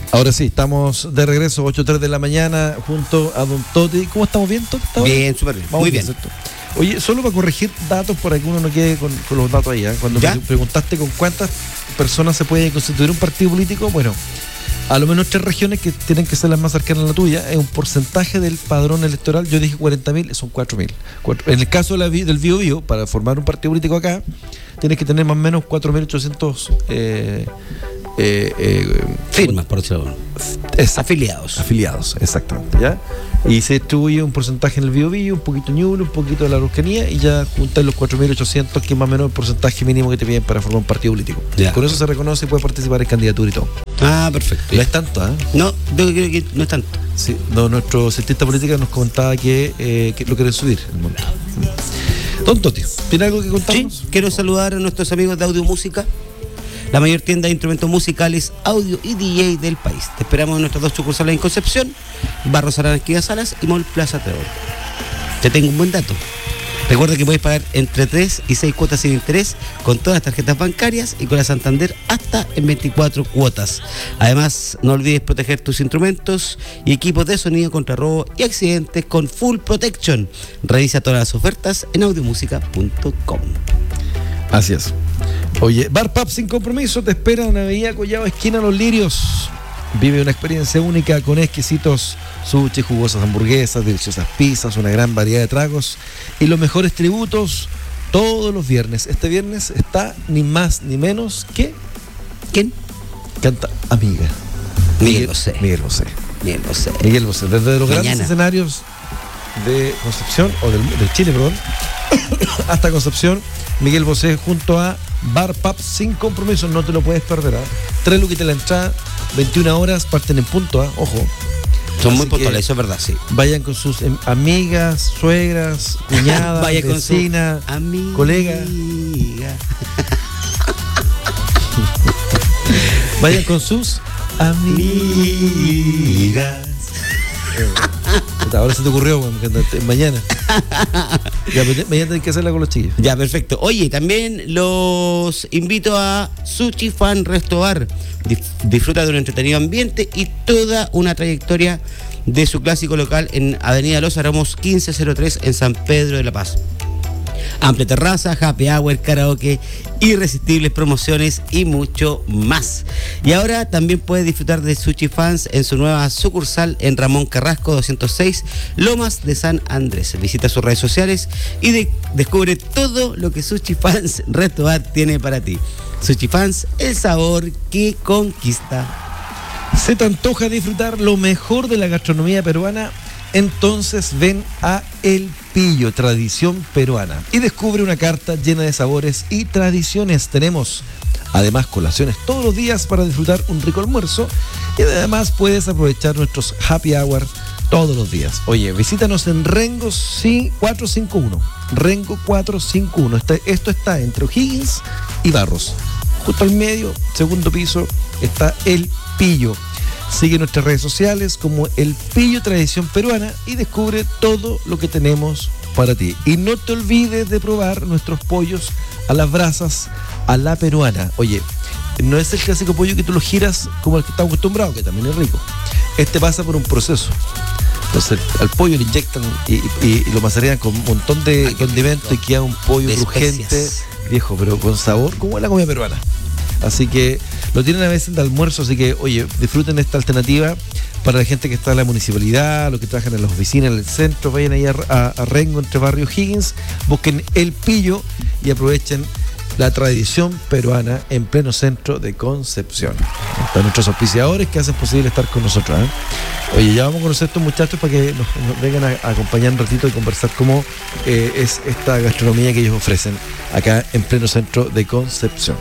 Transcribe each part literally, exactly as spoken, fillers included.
Ahora sí, estamos de regreso, ocho tres de la mañana, junto a Don Toti. ¿Cómo estamos bien, Toti? Bien, súper bien. Vamos muy bien. Perfecto. Oye, solo para corregir datos, para que uno no quede con, con los datos ahí, ¿eh? Cuando ¿Ya? me preguntaste con cuántas personas se puede constituir un partido político, bueno, a lo menos tres regiones que tienen que ser las más cercanas a la tuya, es un porcentaje del padrón electoral. Yo dije cuarenta mil, son cuatro mil. En el caso de la, del Bío Bío, para formar un partido político acá, tienes que tener más o menos cuatro mil ochocientos eh, eh, eh, firmas, por decirlo. Afiliados. Afiliados, exactamente, ¿ya? Y se distribuye un porcentaje en el Bío Bío, un poquito en Ñuble, un poquito de la Araucanía, y ya juntas los cuatro mil ochocientos, que es más o menos el porcentaje mínimo que te piden para formar un partido político. Ya. Con eso se reconoce y puede participar en candidatura y todo. Ah, perfecto. No es tanto, ¿eh? No, yo creo que no es tanto. Sí, no, nuestro cientista política nos comentaba que, eh, que lo quieren subir el monto. Don Toti, ¿tiene algo que contarnos? Sí, quiero saludar a nuestros amigos de Audio Música, la mayor tienda de instrumentos musicales, audio y D J del país. Te esperamos en nuestras dos sucursales en Concepción, Barros Aranquilla Salas y Mall Plaza Trébol. Te tengo un buen dato. Recuerda que puedes pagar entre tres y seis cuotas sin interés con todas las tarjetas bancarias y con la Santander hasta en veinticuatro cuotas. Además, no olvides proteger tus instrumentos y equipos de sonido contra robo y accidentes con Full Protection. Revisa todas las ofertas en audiomusica punto com. Así es. Oye, Bar Pub Sin Compromiso te espera en Avenida Collado, esquina Los Lirios. Vive una experiencia única con exquisitos sushi, jugosas hamburguesas, deliciosas pizzas, una gran variedad de tragos y los mejores tributos todos los viernes. Este viernes está ni más ni menos que... ¿Quién? Canta Amiga. Miguel Bosé. Miguel Bosé. Miguel Bosé. Miguel Bosé. Desde los Mañana. grandes escenarios de Concepción, o del, de Chile, perdón, hasta Concepción, Miguel Bosé junto a Bar Pub Sin Compromiso. No te lo puedes perder, ¿eh? Tres luquitas la entrada, veintiuna horas, parten en punto, ¿eh? Ojo. Son Así muy puntuales, que eso es verdad, sí. Vayan con sus em, amigas, suegras, cuñadas, Vaya con su vecinas, amiga. colegas. Vayan con sus amigas. Ahora se te ocurrió, bueno, mañana. Ya, mañana hay que hacerla con los chiquillos. Ya, perfecto. Oye, también los invito a Sushi Fan Resto Bar. Dif- disfruta de un entretenido ambiente y toda una trayectoria de su clásico local en Avenida Los Aromos quince cero tres en San Pedro de la Paz. Amplia terraza, happy hour, karaoke, irresistibles promociones y mucho más. Y ahora también puedes disfrutar de Sushi Fans en su nueva sucursal en Ramón Carrasco doscientos seis, Lomas de San Andrés. Visita sus redes sociales y de- descubre todo lo que Sushi Fans Restaurant tiene para ti. Sushi Fans, el sabor que conquista. ¿Se te antoja disfrutar lo mejor de la gastronomía peruana? Entonces ven a El Pillo, tradición peruana, y descubre una carta llena de sabores y tradiciones. Tenemos además colaciones todos los días para disfrutar un rico almuerzo, y además puedes aprovechar nuestros happy hour todos los días. Oye, visítanos en Rengo cuatrocientos cincuenta y uno. Rengo cuatrocientos cincuenta y uno. Este, esto está entre O'Higgins y Barros. Justo al medio, segundo piso, está El Pillo. Sigue nuestras redes sociales como El Pillo Tradición Peruana y descubre todo lo que tenemos para ti. Y no te olvides de probar nuestros pollos a las brasas a la peruana. Oye, no es el clásico pollo que tú lo giras como el que estamos acostumbrados, que también es rico. Este pasa por un proceso. Entonces al pollo le inyectan y, y, y lo maceran con un montón de condimentos y queda un pollo De crujiente, especias. viejo, pero con sabor como es la comida peruana. Así que lo tienen a veces de almuerzo, así que, oye, disfruten esta alternativa para la gente que está en la municipalidad, los que trabajan en las oficinas, en el centro. Vayan ahí a, a, a Rengo, entre Barrio Higgins, busquen El Pillo y aprovechen la tradición peruana en pleno centro de Concepción. Están nuestros auspiciadores que hacen posible estar con nosotros, ¿eh? Oye, ya vamos a conocer a estos muchachos para que nos, nos vengan a, a acompañar un ratito y conversar cómo eh, es esta gastronomía que ellos ofrecen acá en pleno centro de Concepción.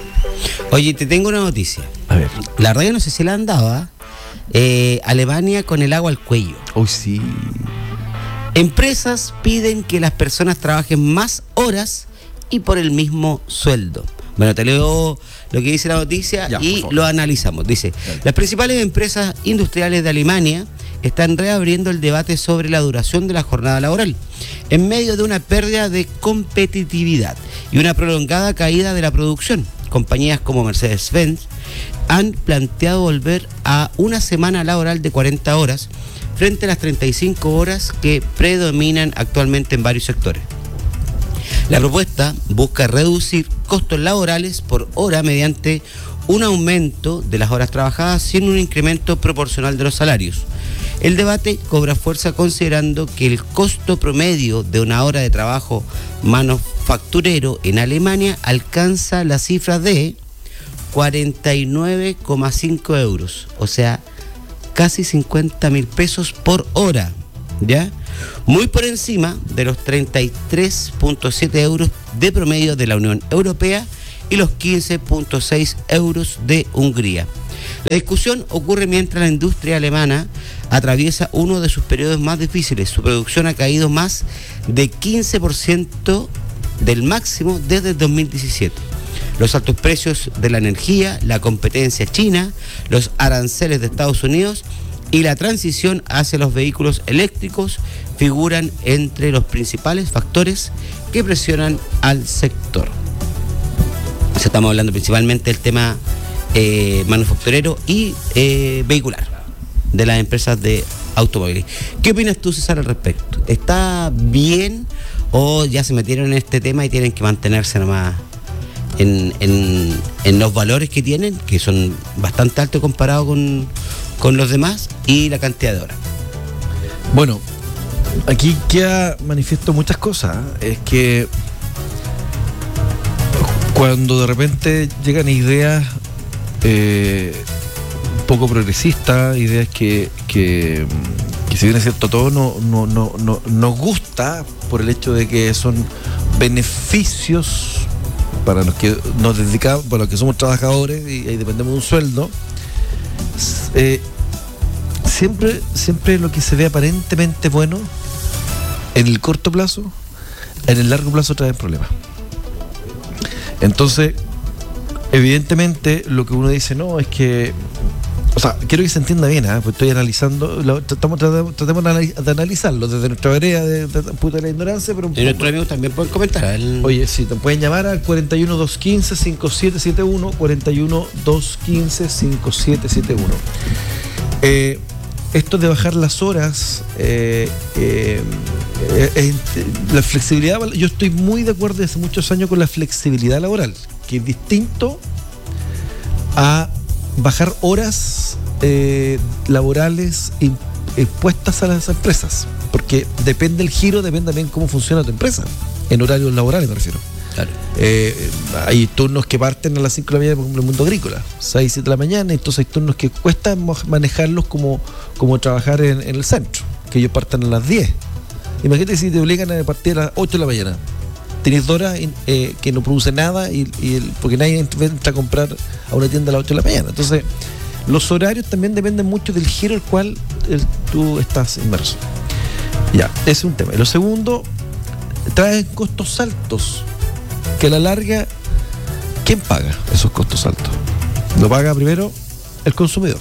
Oye, te tengo una noticia. A ver. La verdad yo no sé si la andaba. Eh, Alemania con el agua al cuello. Uy, sí. Empresas piden que las personas trabajen más horas y por el mismo sueldo. Bueno, te leo lo que dice la noticia Ya, y lo analizamos. Dice, Dale. las principales empresas industriales de Alemania están reabriendo el debate sobre la duración de la jornada laboral, en medio de una pérdida de competitividad y una prolongada caída de la producción. Compañías como Mercedes-Benz han planteado volver a una semana laboral de cuarenta horas frente a las treinta y cinco horas que predominan actualmente en varios sectores. La propuesta busca reducir costos laborales por hora mediante un aumento de las horas trabajadas sin un incremento proporcional de los salarios. El debate cobra fuerza considerando que el costo promedio de una hora de trabajo manufacturero en Alemania alcanza la cifra de cuarenta y nueve coma cinco euros, o sea, casi cincuenta mil pesos por hora, ¿ya? Muy por encima de los treinta y tres punto siete euros de promedio de la Unión Europea y los quince punto seis euros de Hungría. La discusión ocurre mientras la industria alemana atraviesa uno de sus periodos más difíciles. Su producción ha caído más de quince por ciento del máximo desde el dos mil diecisiete. Los altos precios de la energía, la competencia china, los aranceles de Estados Unidos y la transición hacia los vehículos eléctricos figuran entre los principales factores que presionan al sector. Estamos hablando principalmente del tema eh, manufacturero y eh, vehicular de las empresas de automóviles. ¿Qué opinas tú, César, al respecto? ¿Está bien o ya se metieron en este tema y tienen que mantenerse nomás en, en, en los valores que tienen, que son bastante altos comparados con, con los demás, y la cantidad de horas? Bueno, aquí queda manifiesto muchas cosas. Es que cuando de repente llegan ideas eh, poco progresistas, ideas que, que, que si bien es cierto todo no, no, no, no, nos gusta por el hecho de que son beneficios para los que nos dedicamos, para los que somos trabajadores y ahí dependemos de un sueldo, eh, siempre, siempre lo que se ve aparentemente bueno en el corto plazo, en el largo plazo trae problemas. Entonces, evidentemente, lo que uno dice, no, es que, o sea, quiero que se entienda bien, ¿eh? Pues estoy analizando, lo, tratamos, tratamos, tratemos de analizarlo desde nuestra vereda de, de, de, puta la ignorancia, pero un y nuestros amigos también pueden comentar. El... Oye, sí, te pueden llamar al cuarenta y uno, doscientos quince, cincuenta y siete setenta y uno, cuarenta y uno, doscientos quince, cincuenta y siete setenta y uno. Eh, esto de bajar las horas, eh, eh, eh, la flexibilidad, yo estoy muy de acuerdo desde hace muchos años con la flexibilidad laboral, que es distinto a bajar horas eh, laborales impuestas a las empresas, porque depende el giro, depende también cómo funciona tu empresa, en horarios laborales me refiero. Claro. Eh, hay turnos que parten a las cinco de la mañana, por ejemplo, en el mundo agrícola, seis, siete de la mañana, entonces hay turnos que cuesta manejarlos como, como trabajar en, en el centro, que ellos partan a las diez. Imagínate si te obligan a partir a las ocho de la mañana. Tenés dos horas eh, que no produce nada y, y el, porque nadie entra a comprar a una tienda a las ocho de la mañana. Entonces, los horarios también dependen mucho del giro al cual el, tú estás inmerso. Ya, ese es un tema. Y lo segundo, trae costos altos, que a la larga, ¿quién paga esos costos altos? Lo paga primero el consumidor,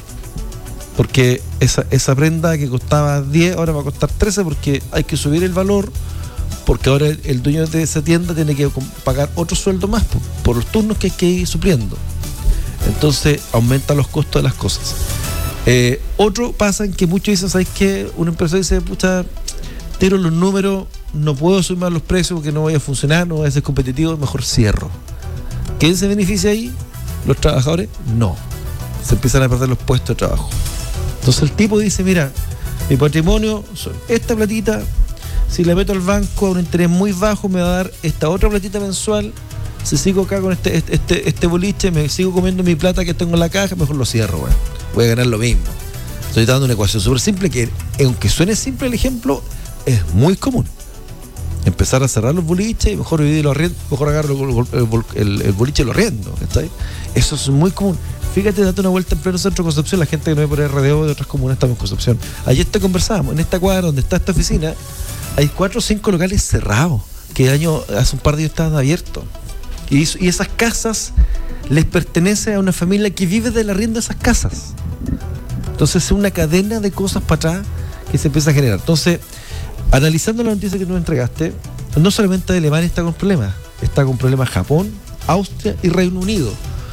porque esa, esa prenda que costaba diez ahora va a costar trece porque hay que subir el valor, porque ahora el, el dueño de esa tienda tiene que pagar otro sueldo más por, por los turnos que hay que ir supliendo. Entonces aumenta los costos de las cosas. Eh, otro pasa en que muchos dicen, ¿sabes qué? Una empresa dice, pucha, tiro los números, no puedo subir más los precios porque no voy a funcionar, no voy a ser competitivo, mejor cierro. ¿Quién se beneficia ahí? ¿Los trabajadores? No. Se empiezan a perder los puestos de trabajo. Entonces el tipo dice, mira, mi patrimonio, esta platita, si la meto al banco a un interés muy bajo, me va a dar esta otra platita mensual. Si sigo acá con este, este, este boliche, me sigo comiendo mi plata que tengo en la caja, mejor lo cierro, bueno. Voy a ganar lo mismo. Estoy dando una ecuación súper simple que, aunque suene simple el ejemplo, es muy común. Empezar a cerrar los boliches y mejor vivir los arriendos, mejor agarrar el, el, el boliche y lo arriendo. ¿Está? Eso es muy común. Fíjate, date una vuelta en pleno centro de Concepción, la gente que no ve por R D O de otras comunas estamos en Concepción. Ayer te conversábamos, en esta cuadra donde está esta oficina, hay cuatro o cinco locales cerrados, que el año, hace un par de años estaban abiertos. Y, y esas casas les pertenece a una familia que vive del arriendo de esas casas. Entonces es una cadena de cosas para atrás que se empieza a generar. Entonces, analizando la noticia que tú me entregaste, no solamente Alemania está con problemas, está con problemas Japón, Austria y Reino Unido.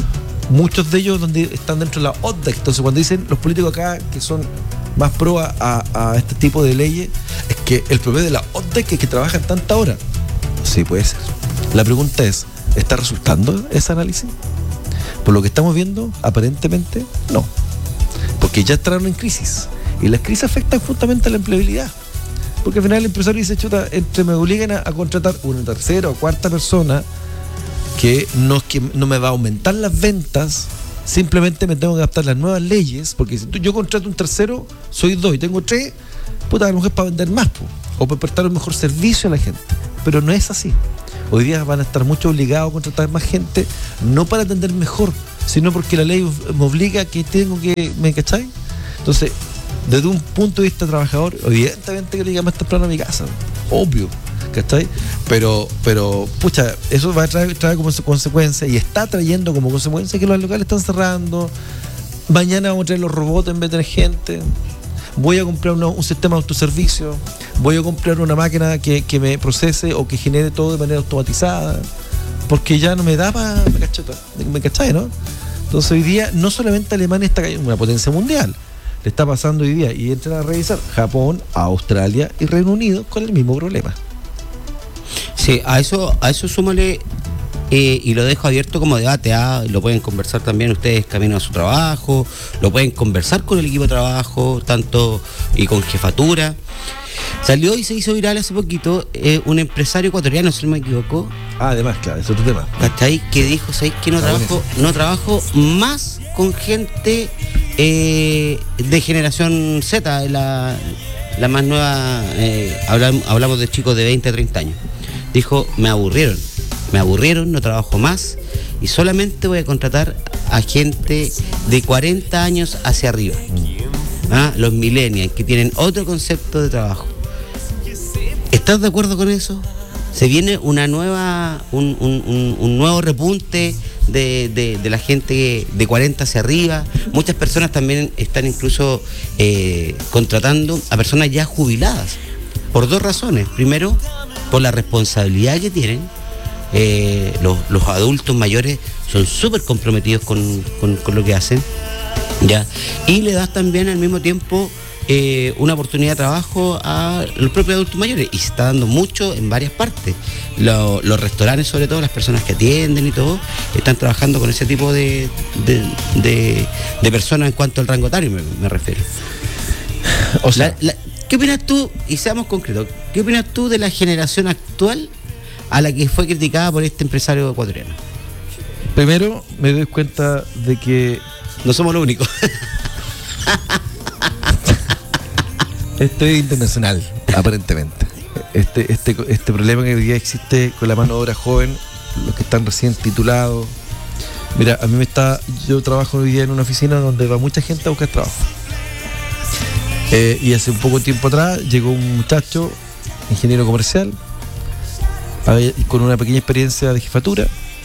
muchos de ellos donde están dentro de la O D E C. Entonces cuando dicen los políticos acá que son más pro a, a, a este tipo de leyes, es que el problema de la O D E C es que trabajan tanta hora. Sí, puede ser. La pregunta es, ¿está resultando ese análisis? Por lo que estamos viendo, aparentemente no, porque ya entraron en crisis y las crisis afectan justamente a la empleabilidad, porque al final el empresario dice, chuta, entre me obligan a, a contratar una tercera o cuarta persona que no, que no me va a aumentar las ventas, simplemente me tengo que adaptar a las nuevas leyes, porque si tú, yo contrato un tercero, soy dos y tengo tres, puta, a lo mejor es para vender más, po, o para prestar un mejor servicio a la gente, pero no es así. Hoy día van a estar mucho obligados a contratar más gente, no para atender mejor, sino porque la ley me obliga a que tengo que, ¿me cachai? Entonces, desde un punto de vista trabajador, evidentemente que llegue más temprano a mi casa, obvio, ¿cachai? Pero, pero, pucha, eso va a traer, traer como consecuencia, y está trayendo como consecuencia que los locales están cerrando. Mañana vamos a traer los robots en vez de tener gente. Voy a comprar una, un sistema de autoservicio, voy a comprar una máquina que, que me procese o que genere todo de manera automatizada, porque ya no me da para me cacheta, me cachai, ¿no? Entonces hoy día no solamente Alemania está cayendo, una potencia mundial, le está pasando hoy día, y entran a revisar Japón, Australia y Reino Unido con el mismo problema. Sí, a eso, a eso súmale, eh, y lo dejo abierto como debate, ¿ah? Lo pueden conversar también ustedes camino a su trabajo, lo pueden conversar con el equipo de trabajo, tanto y con jefatura. Salió y se hizo viral hace poquito eh, un empresario ecuatoriano, si no me equivoco. Ah, además, claro, es otro tema. ¿Cachai? Que dijo, ¿sabéis que no Ah, trabajo, no trabajo más con gente eh, de generación Z, la, la más nueva, eh, hablamos, hablamos de chicos de veinte a treinta años? Dijo, me aburrieron, me aburrieron, no trabajo más y solamente voy a contratar a gente de cuarenta años hacia arriba. ¿Ah? Los millennials, que tienen otro concepto de trabajo. ¿Estás de acuerdo con eso? Se viene una nueva, un, un, un, un nuevo repunte de, de, de la gente de cuarenta hacia arriba. Muchas personas también están incluso eh, contratando a personas ya jubiladas, por dos razones. Primero, por la responsabilidad que tienen. Eh, los, los adultos mayores son súper comprometidos con, con, con lo que hacen, ¿ya? Y le das también al mismo tiempo eh, una oportunidad de trabajo a los propios adultos mayores, y se está dando mucho en varias partes. Lo, los restaurantes, sobre todo, las personas que atienden y todo, están trabajando con ese tipo de, de, de, de personas en cuanto al rango etario, me, me refiero. O sea, la, la, ¿qué opinas tú? Y seamos concretos, ¿qué opinas tú de la generación actual a la que fue criticada por este empresario ecuatoriano? Primero, me doy cuenta de que no somos los únicos. Esto es internacional, aparentemente. Este, este, este problema que hoy día existe con la mano de obra joven, los que están recién titulados. Mira, a mí me está, yo trabajo hoy día en una oficina donde va mucha gente a buscar trabajo. Eh, y hace un poco tiempo atrás llegó un muchacho, ingeniero comercial, con una pequeña experiencia de jefatura,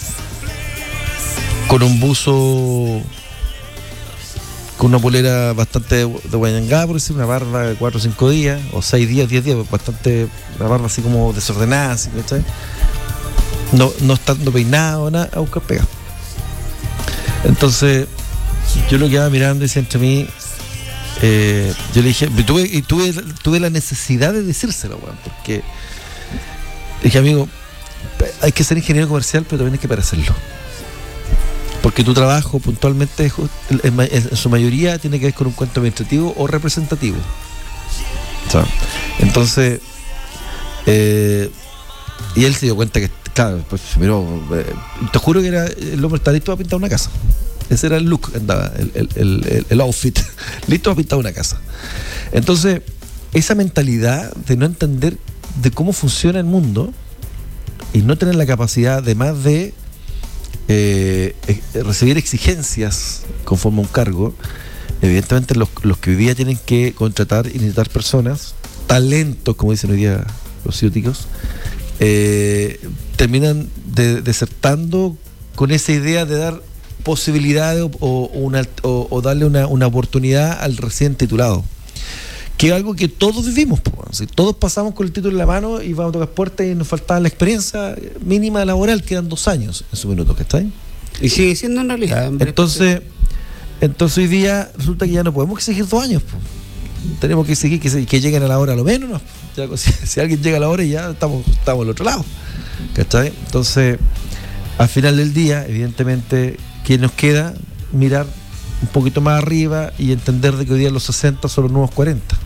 con un buzo, con una polera bastante de guayangá, por decir, una barba de cuatro o cinco días, o seis días, diez días, bastante, una barba así como desordenada, así, ¿cachai? No, no estando peinado, nada, a buscar pega. Entonces, yo lo quedaba mirando y decía entre mí, eh, yo le dije, tuve, y tuve, tuve la necesidad de decírselo, bueno, porque dije, amigo, hay que ser ingeniero comercial, pero también hay que parecerlo. Porque tu trabajo puntualmente, en su mayoría, tiene que ver con un cuento administrativo o representativo. O sea, entonces, eh, y él se dio cuenta que, claro, pues, miró, eh, te juro que era, el hombre estaba listo a pintar una casa. Ese era el look, andaba, el, el, el, el outfit, listo a pintar una casa. Entonces, esa mentalidad de no entender de cómo funciona el mundo y no tener la capacidad, además de eh, recibir exigencias conforme a un cargo, evidentemente los, los que hoy día tienen que contratar y necesitar personas, talentos, como dicen hoy día los ciúticos, eh, terminan de, desertando con esa idea de dar posibilidades o, o, una, o, o darle una, una oportunidad al recién titulado, que es algo que todos vivimos, pues. Todos pasamos con el título en la mano y vamos a tocar puertas y nos faltaba la experiencia mínima laboral, quedan dos años en su minuto, ¿está bien? Y sigue siendo en realidad. Entonces, entonces hoy día resulta que ya no podemos exigir dos años. Po. Tenemos que exigir que, se, que lleguen a la hora a lo menos. ¿No? Ya, si, si alguien llega a la hora y ya estamos, estamos al otro lado. ¿Cachai? Entonces, al final del día, evidentemente, ¿qué nos queda? Mirar un poquito más arriba y entender de que hoy día los sesenta son los nuevos cuarenta.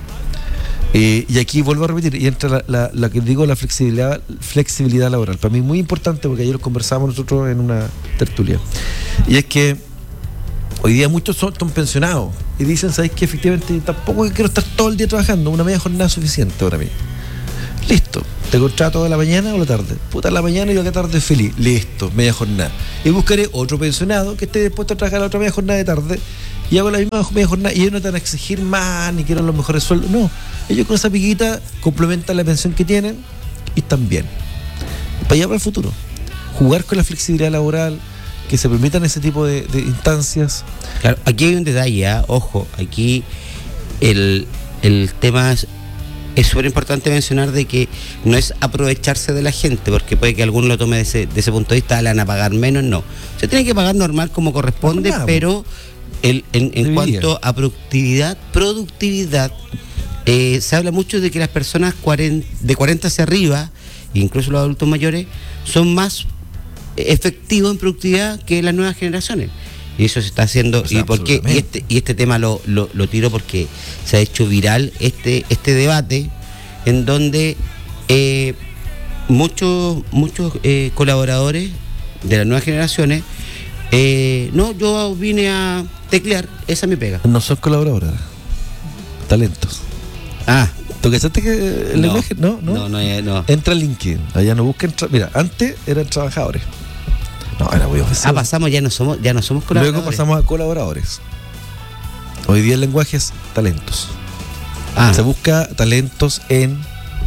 Eh, y aquí vuelvo a repetir, y entra la, la, la que digo, la flexibilidad, flexibilidad laboral. Para mí es muy importante, porque ayer lo conversamos nosotros en una tertulia. Y es que hoy día muchos son, son pensionados y dicen, ¿sabes qué? Efectivamente, tampoco quiero estar todo el día trabajando, una media jornada es suficiente para mí. Listo, te contrato de la mañana o la tarde. Puta, la mañana y la tarde feliz. Listo, media jornada. Y buscaré otro pensionado que esté dispuesto a trabajar la otra media jornada de tarde y hago la misma media jornada y ellos no te van a exigir más ni quieren los mejores sueldos. No, ellos con esa piquita complementan la pensión que tienen y están bien. Para allá para el futuro. Jugar con la flexibilidad laboral, que se permitan ese tipo de, de instancias. Claro, aquí hay un detalle, ¿eh? Ojo, aquí el, el tema es es súper importante mencionar de que no es aprovecharse de la gente, porque puede que alguno lo tome de ese, de ese punto de vista, le van a pagar menos, no. Se tiene que pagar normal como corresponde, no, pero el, en, en cuanto a productividad, productividad, eh, se habla mucho de que las personas cuarenta, de cuarenta hacia arriba, incluso los adultos mayores, son más efectivos en productividad que las nuevas generaciones. Y eso se está haciendo, o sea, y porque y este y este tema lo, lo, lo tiro porque se ha hecho viral este este debate en donde eh, muchos muchos eh, colaboradores de las nuevas generaciones eh, no, yo vine a teclear, esa es mi pega. No son colaboradores, talentos. Ah, ¿tú cachaste que el no, imagen? No, no, no, no, no. Entra a LinkedIn, allá no busquen, tra- mira, antes eran trabajadores. No, era muy ofensivo. Ah, pasamos, ya no somos, ya no somos colaboradores. Luego pasamos a colaboradores. Hoy día el lenguaje es talentos. Ah. Se busca talentos en.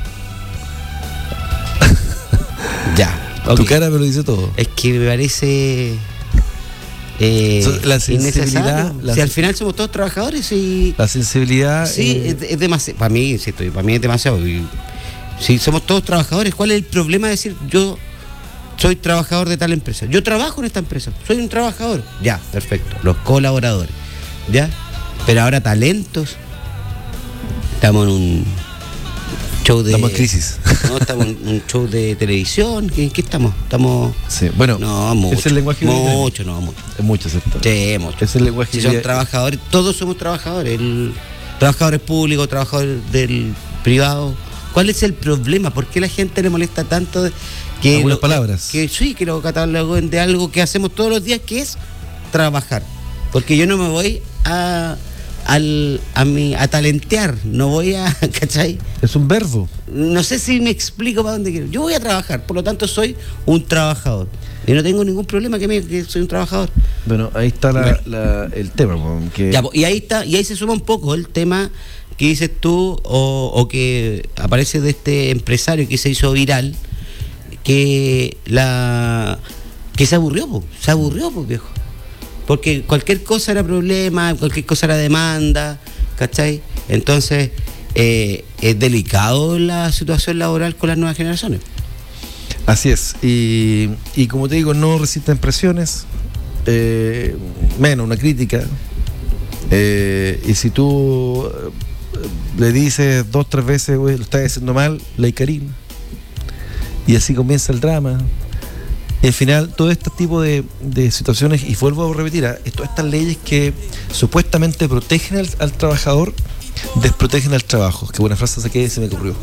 Ya. Tu okay. Cara me lo dice todo. Es que me parece eh, so, la sensibilidad. La, si al final somos todos trabajadores y. La sensibilidad. Sí, eh, es, es demasiado. Para mí, insisto, para mí es demasiado. Y, si somos todos trabajadores, ¿cuál es el problema de decir yo soy trabajador de tal empresa? Yo trabajo en esta empresa, soy un trabajador. Ya, perfecto. Los colaboradores. ¿Ya? Pero ahora talentos. Estamos en un show de. Estamos en crisis. No, estamos en un show de televisión. ¿En qué estamos? Estamos. Sí, bueno. No, mucho. Es el lenguaje. Mucho, no, mucho. Es mucho, ¿cierto? Sí, mucho. Es el lenguaje. Si son de... trabajadores, todos somos trabajadores. El... Trabajadores públicos, trabajadores del privado. ¿Cuál es el problema? ¿Por qué la gente le molesta tanto de que algunas lo, palabras? Que sí, que lo cataloguen de algo que hacemos todos los días, que es trabajar. Porque yo no me voy a al, a mi a talentear, no voy a, ¿cachai? Es un verbo. No sé si me explico para dónde quiero. Yo voy a trabajar, por lo tanto soy un trabajador. Y no tengo ningún problema que, me, que soy un trabajador. Bueno, ahí está la, bueno. la, el tema. Que... Ya, y ahí está, y ahí se suma un poco el tema que dices tú, o, o que aparece de este empresario que se hizo viral, que la que se aburrió, po, se aburrió, po, viejo. Porque cualquier cosa era problema, cualquier cosa era demanda, ¿cachai? Entonces, eh, es delicado la situación laboral con las nuevas generaciones. Así es, y, y como te digo, no resisten presiones, eh, menos una crítica, eh, y si tú le dices dos, tres veces, güey, lo estás haciendo mal, la Icarín, y así comienza el drama. Y al final, todo este tipo de, de situaciones, y vuelvo a repetir, ¿eh? todas estas leyes que supuestamente protegen al, al trabajador, desprotegen al trabajo. Qué buena frase saqué y se me ocurrió.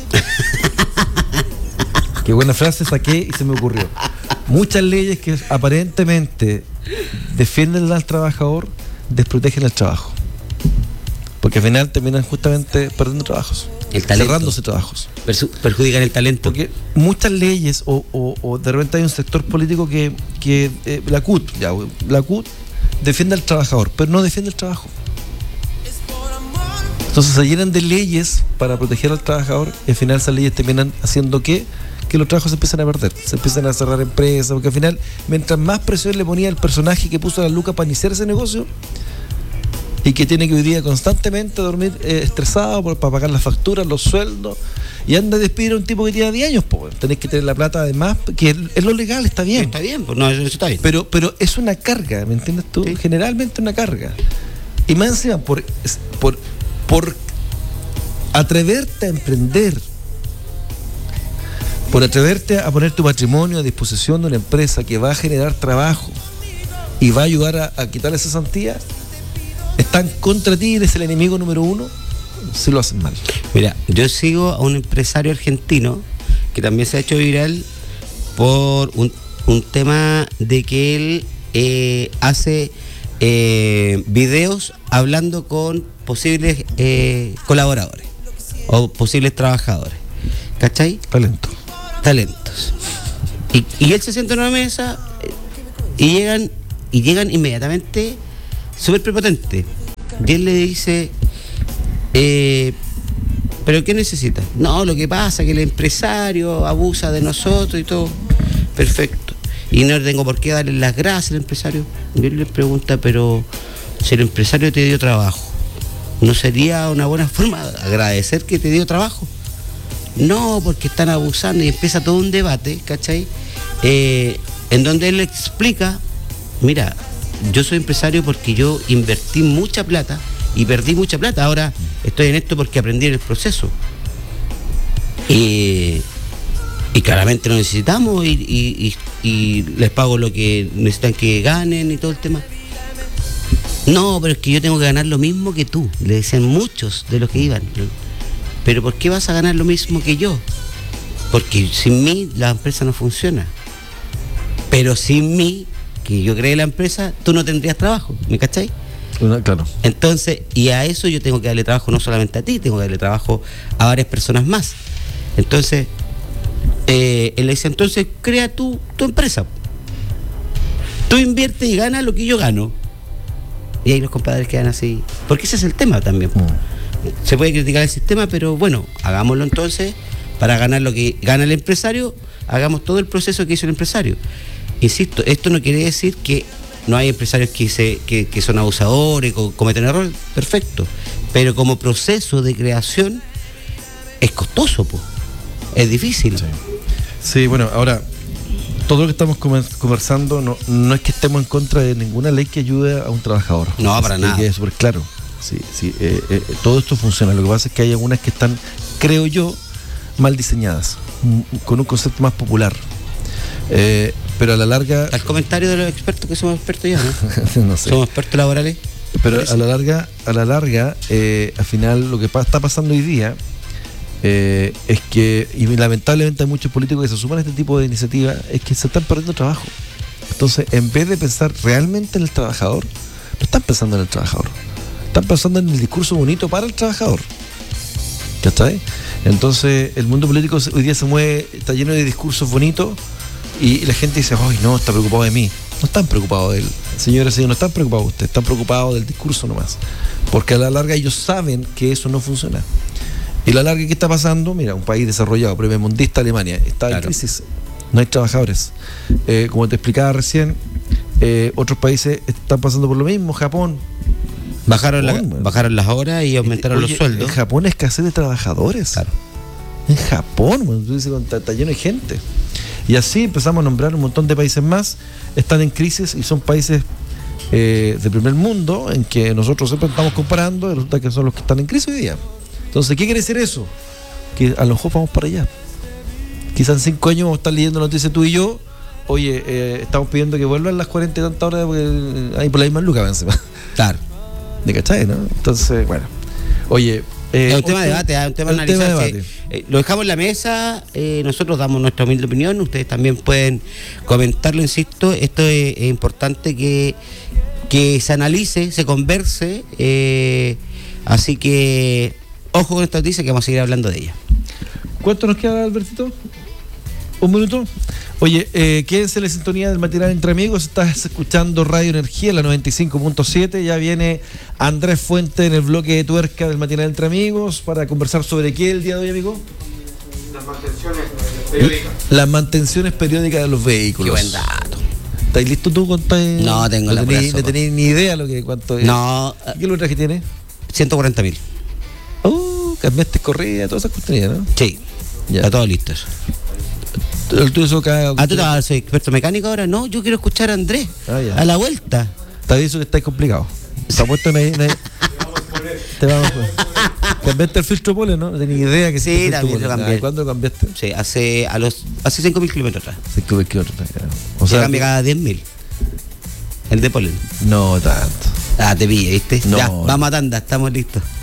Qué buena frase saqué y se me ocurrió. Muchas leyes que aparentemente defienden al trabajador, desprotegen al trabajo. Porque al final terminan justamente perdiendo trabajos. El talento. Cerrándose trabajos. Persu- perjudican el talento. Porque muchas leyes, o, o, o de repente hay un sector político que, que eh, la C U T, ya, la C U T defiende al trabajador, pero no defiende el trabajo. Entonces se llenan de leyes para proteger al trabajador y al final esas leyes terminan haciendo que, que los trabajos se empiezan a perder, se empiezan a cerrar empresas, porque al final, mientras más presión le ponía el personaje que puso la luca para iniciar ese negocio, y que tiene que hoy día constantemente dormir eh, estresado por, para pagar las facturas, los sueldos, y anda a despedir a un tipo que tiene diez años, pues tenés que tener la plata además, que es, es lo legal, está bien. Está bien, pues no, eso está bien. Pero, pero es una carga, ¿me entiendes tú? Sí. Generalmente una carga. Y más encima, por, por, por atreverte a emprender, por atreverte a poner tu patrimonio a disposición de una empresa que va a generar trabajo y va a ayudar a, a quitar esa santía, están contra ti, eres el enemigo número uno, si lo hacen mal. Mira, yo sigo a un empresario argentino que también se ha hecho viral por un, un tema de que él eh, hace eh, videos hablando con posibles eh, colaboradores o posibles trabajadores, ¿cachai? Talento. Talentos. Y, y él se sienta en una mesa eh, y llegan y llegan inmediatamente súper prepotentes. Y él le dice, eh, ¿pero qué necesita? No, lo que pasa es que el empresario abusa de nosotros y todo. Perfecto. Y no tengo por qué darle las gracias al empresario. Y él le pregunta, pero si el empresario te dio trabajo, ¿no sería una buena forma de agradecer que te dio trabajo? No, porque están abusando, y empieza todo un debate, ¿cachai? Eh, en donde él explica, mira, yo soy empresario porque yo invertí mucha plata y perdí mucha plata, ahora estoy en esto porque aprendí en el proceso. Y, y claramente lo necesitamos y, y, y, y les pago lo que necesitan que ganen y todo el tema. No, pero es que yo tengo que ganar lo mismo que tú, le decían muchos de los que iban. ¿Pero por qué vas a ganar lo mismo que yo? Porque sin mí la empresa no funciona. Pero sin mí, que yo creé la empresa, tú no tendrías trabajo, ¿me cachai? Claro. Entonces, y a eso yo tengo que darle trabajo no solamente a ti, tengo que darle trabajo a varias personas más. Entonces, eh, él le dice, entonces crea tu, tu empresa. Tú inviertes y ganas lo que yo gano. Y ahí los compadres quedan así. Porque ese es el tema también. Mm. Se puede criticar el sistema, pero bueno, hagámoslo entonces para ganar lo que gana el empresario, hagamos todo el proceso que hizo el empresario. Insisto, esto no quiere decir que no hay empresarios que, se, que, que son abusadores, que cometen errores, perfecto, pero como proceso de creación es costoso, po. Es difícil. Sí. Sí, bueno, ahora, todo lo que estamos conversando no, no es que estemos en contra de ninguna ley que ayude a un trabajador. No, para es nada. Que es súper claro. Sí, sí, eh, eh, todo esto funciona. Lo que pasa es que hay algunas que están, creo yo, mal diseñadas, m- con un concepto más popular. Eh, pero a la larga... Al comentario de los expertos, que somos expertos ya, ¿no? No sé. Somos expertos laborales. Pero a la larga, a la larga, eh, al final lo que pa- está pasando hoy día eh, es que, y lamentablemente hay muchos políticos que se suman a este tipo de iniciativas, es que se están perdiendo trabajo. Entonces, en vez de pensar realmente en el trabajador, no están pensando en el trabajador. Están pensando en el discurso bonito para el trabajador. ¿Cachai? Entonces, el mundo político hoy día se mueve, está lleno de discursos bonitos y la gente dice, ¡ay, no, está preocupado de mí! No están preocupados de él. Señores y señores, no están preocupados de usted, están preocupados del discurso nomás. Porque a la larga ellos saben que eso no funciona. Y a la larga, ¿qué está pasando? Mira, un país desarrollado, primer mundista, Alemania, está Claro. en crisis. No hay trabajadores. Eh, como te explicaba recién, eh, otros países están pasando por lo mismo, Japón. Bajaron, la, Japón, bajaron las horas y aumentaron Oye, los sueldos. En Japón hay escasez de trabajadores. Claro. En Japón, bueno, tú dices, está, está lleno de gente. Y así empezamos a nombrar un montón de países más, están en crisis y son países eh, de primer mundo en que nosotros siempre estamos comparando y resulta que son los que están en crisis hoy día. Entonces, ¿qué quiere decir eso? Que a lo mejor vamos para allá. Quizás en cinco años vamos a estar leyendo noticias tú y yo. Oye, eh, estamos pidiendo que vuelvan las cuarenta y tantas horas porque hay por la misma lucas, encima. Claro. ¿De cachai, no? Entonces, bueno. Oye. Eh, es un tema de otro- debate, es un tema de el tema de analizar. debate. Eh, lo dejamos en la mesa, eh, nosotros damos nuestra humilde opinión, ustedes también pueden comentarlo, insisto, esto es, es importante que, que se analice, se converse, eh, así que ojo con esta noticia que vamos a seguir hablando de ella. ¿Cuánto nos queda, Albertito? ¿Un minuto? Oye, eh, quédense en la sintonía del matinal Entre Amigos. Estás escuchando Radio Energía, la noventa y cinco punto siete. Ya viene Andrés Fuente en el bloque de tuerca del matinal Entre Amigos para conversar sobre qué el día de hoy, amigo. Las mantenciones periódicas. Las mantenciones periódicas de los vehículos. Qué buen dato. ¿Estás listo tú con tal- No tengo la no pura tenés, sopa. no tenés ni idea lo que cuánto es. No, ¿Qué kilometraje tiene? ciento cuarenta mil. Uh, cambiaste correa, todas esas cuestiones, ¿no? Sí, Ya. está todo listo eso. El tuyo eso cada- Ah, tú te- soy experto mecánico ahora. No, yo quiero escuchar a Andrés Ah, ya. a la vuelta. Te aviso que estáis complicado. Te apuesto me, me- Te vamos a poner. ¿Cambiaste el filtro polen, no? No tenía idea que Sí, hiciste el también filtro lo polen. cambié. Ah, ¿Cuándo lo cambiaste? Sí, hace a los hace cinco mil kilómetros atrás. cinco mil kilómetros. ya. O O sea, sea, cambia cada diez mil. El de polen. no tanto. Ah, te pille, ¿viste? No, Ya, no. vamos a tanda, estamos listos.